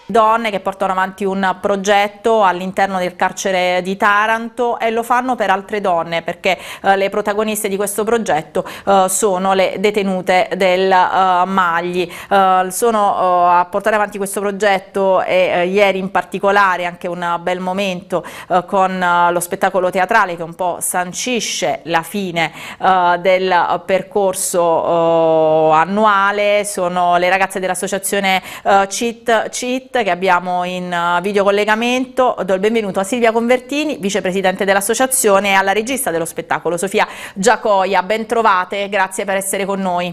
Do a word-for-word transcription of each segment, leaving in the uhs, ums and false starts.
donne che portano avanti un progetto all'interno del carcere di Taranto e lo fanno per altre donne, perché eh, le protagoniste di questo progetto eh, sono le detenute del eh, Magli. Eh, sono eh, a portare avanti questo progetto e eh, ieri in particolare anche un bel momento eh, con eh, lo spettacolo teatrale che un po' sancisce la fine eh, del percorso eh, annuale. Sono le ragazze dell'associazione eh, Cheat Cheat che abbiamo in uh, videocollegamento. Do il benvenuto a Silvia Convertini, vicepresidente dell'associazione, e alla regista dello spettacolo, Sofia Giacoia. Ben trovate, grazie per essere con noi.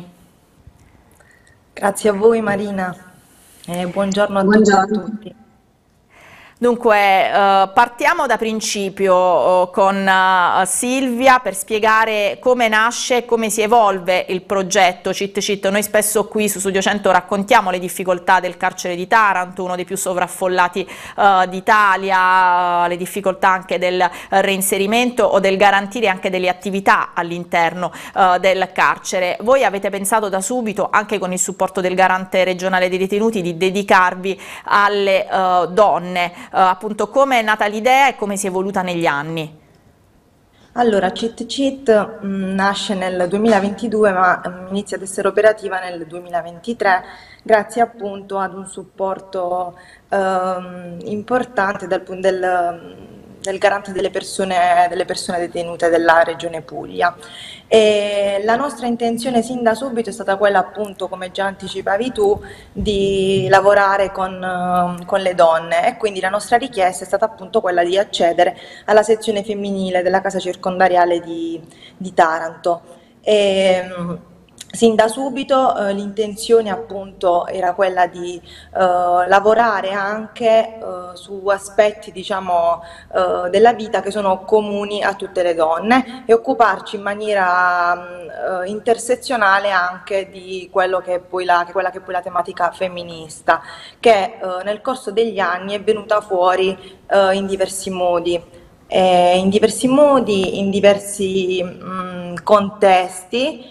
Grazie a voi Marina e buongiorno a Buongiorno. tutti e a tutti. Dunque, eh, partiamo da principio eh, con eh, Silvia per spiegare come nasce e come si evolve il progetto Cheat Cheat. Noi spesso qui su Studio cento raccontiamo le difficoltà del carcere di Taranto, uno dei più sovraffollati eh, d'Italia, eh, le difficoltà anche del reinserimento o del garantire anche delle attività all'interno eh, del carcere. Voi avete pensato da subito, anche con il supporto del garante regionale dei detenuti, di dedicarvi alle eh, donne. Uh, appunto, come è nata l'idea e come si è evoluta negli anni? Allora, Cheat Cheat mh, nasce nel duemilaventidue ma mh, inizia ad essere operativa nel duemilaventitré grazie appunto ad un supporto ehm, importante dal punto del, del garante delle persone, delle persone detenute della Regione Puglia. E la nostra intenzione sin da subito è stata quella appunto, come già anticipavi tu, di lavorare con, eh, con le donne, e quindi la nostra richiesta è stata appunto quella di accedere alla sezione femminile della casa circondariale di, di Taranto. E, sin da subito eh, l'intenzione appunto era quella di eh, lavorare anche eh, su aspetti, diciamo, eh, della vita che sono comuni a tutte le donne, e occuparci in maniera eh, intersezionale anche di quello che è poi la, che quella che è poi la tematica femminista, che eh, nel corso degli anni è venuta fuori eh, in diversi modi. Eh, in diversi modi, in diversi mh, contesti.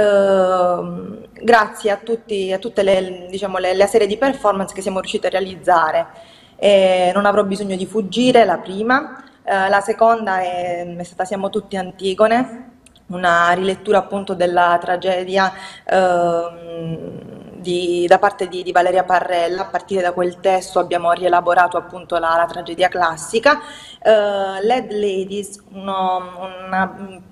Uh, grazie a, tutti, a tutte le, diciamo, le, le serie di performance che siamo riusciti a realizzare. Eh, non avrò bisogno di fuggire, la prima. Uh, la seconda è, è stata Siamo tutti Antigone, una rilettura appunto della tragedia uh, di, da parte di, di Valeria Parrella. A partire da quel testo abbiamo rielaborato appunto la, la tragedia classica. Uh, Led Ladies, uno, una